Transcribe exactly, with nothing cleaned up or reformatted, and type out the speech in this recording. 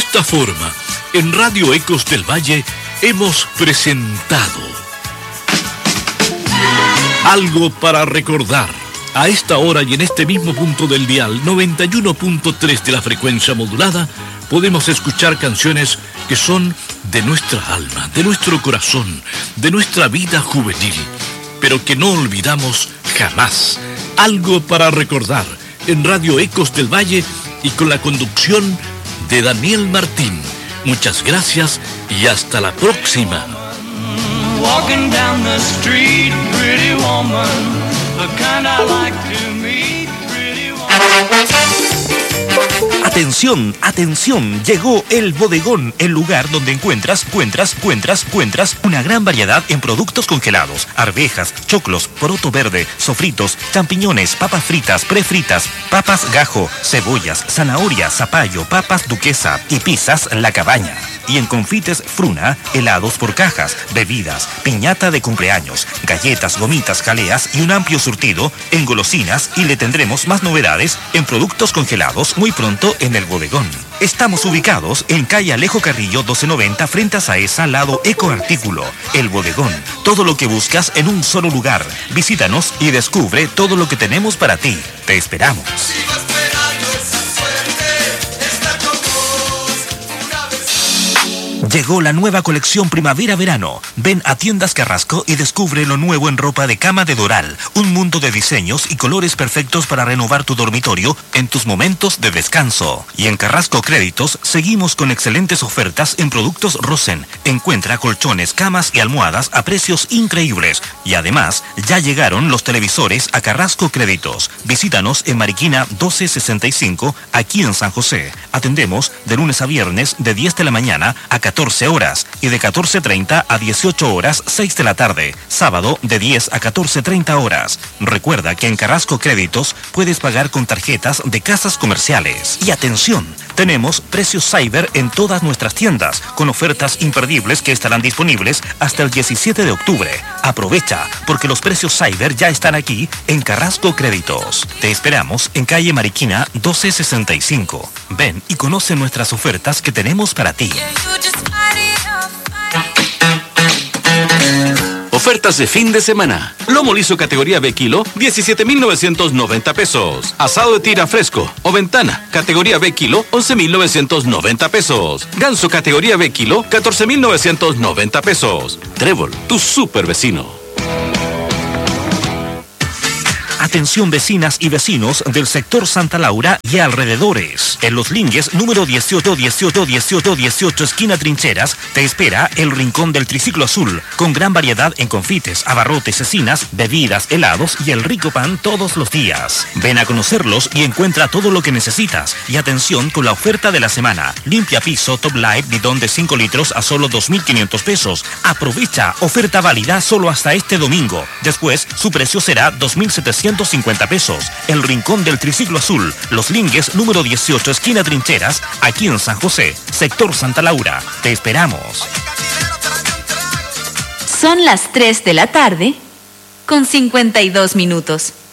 esta forma, en Radio Ecos del Valle hemos presentado Algo para Recordar. A esta hora y en este mismo punto del dial, noventa y uno punto tres de la frecuencia modulada, podemos escuchar canciones que son de nuestra alma, de nuestro corazón, de nuestra vida juvenil, pero que no olvidamos jamás. Algo para Recordar, en Radio Ecos del Valle y con la conducción de Daniel Martín. Muchas gracias y hasta la próxima. Walking down the street, pretty woman, the kind I like to meet, pretty woman. Atención, atención, llegó El Bodegón, el lugar donde encuentras, encuentras, encuentras, encuentras una gran variedad en productos congelados, arvejas, choclos, poroto verde, sofritos, champiñones, papas fritas, prefritas, papas gajo, cebollas, zanahoria, zapallo, papas duquesa y pizzas La Cabaña. Y en confites Fruna, helados por cajas, bebidas, piñata de cumpleaños, galletas, gomitas, jaleas y un amplio surtido en golosinas, y le tendremos más novedades en productos congelados muy pronto en El Bodegón. Estamos ubicados en calle Alejo Carrillo doce noventa frente a Saesa, lado Ecoartículo. El Bodegón, todo lo que buscas en un solo lugar. Visítanos y descubre todo lo que tenemos para ti. Te esperamos. Llegó la nueva colección primavera-verano. Ven a Tiendas Carrasco y descubre lo nuevo en ropa de cama de Doral. Un mundo de diseños y colores perfectos para renovar tu dormitorio en tus momentos de descanso. Y en Carrasco Créditos seguimos con excelentes ofertas en productos Rosen. Encuentra colchones, camas y almohadas a precios increíbles. Y además, ya llegaron los televisores a Carrasco Créditos. Visítanos en Mariquina doce sesenta y cinco, aquí en San José. Atendemos de lunes a viernes de diez de la mañana a catorce horas y de catorce treinta a dieciocho horas seis de la tarde. Sábado de diez a catorce treinta horas. Recuerda que en Carrasco Créditos puedes pagar con tarjetas de casas comerciales. Y atención, tenemos precios cyber en todas nuestras tiendas, con ofertas imperdibles que estarán disponibles hasta el diecisiete de octubre. Aprovecha, porque los precios cyber ya están aquí en Carrasco Créditos. Te esperamos en calle Mariquina doce sesenta y cinco. Ven y conoce nuestras ofertas que tenemos para ti. Ofertas de fin de semana. Lomo liso categoría B kilo, diecisiete mil novecientos noventa pesos. Asado de tira fresco o ventana, categoría B kilo, once mil novecientos noventa pesos. Ganso categoría B kilo, catorce mil novecientos noventa pesos. Trébol, tu super vecino. Atención vecinas y vecinos del sector Santa Laura y alrededores. En Los Lingues, número dieciocho, dieciocho, dieciocho, dieciocho, esquina Trincheras, te espera el Rincón del Triciclo Azul, con gran variedad en confites, abarrotes, cecinas, bebidas, helados y el rico pan todos los días. Ven a conocerlos y encuentra todo lo que necesitas. Y atención con la oferta de la semana. Limpia piso Top Life bidón de cinco litros a solo dos mil quinientos pesos. Aprovecha, oferta válida solo hasta este domingo. Después, su precio será dos mil setecientos cincuenta pesos. El Rincón del Triciclo Azul, Los Lingues, número dieciocho, esquina Trincheras, aquí en San José, sector Santa Laura. Te esperamos. Son las tres de la tarde con cincuenta y dos minutos.